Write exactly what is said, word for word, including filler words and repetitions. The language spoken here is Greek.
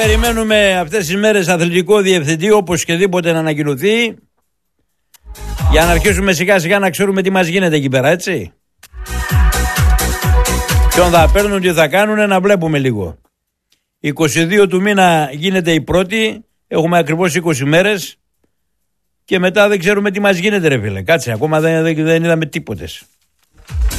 Περιμένουμε αυτές τις μέρες αθλητικό διευθυντή, όπως και δίποτε να ανακοινωθεί, για να αρχίσουμε σιγά σιγά να ξέρουμε τι μας γίνεται εκεί πέρα, έτσι. Ποιον θα παίρνουν, τι θα κάνουν, να βλέπουμε λίγο. είκοσι δύο του μήνα γίνεται η πρώτη, έχουμε ακριβώς είκοσι μέρες και μετά δεν ξέρουμε τι μας γίνεται, ρε φίλε. Κάτσε, ακόμα δεν, δεν, δεν είδαμε τίποτε.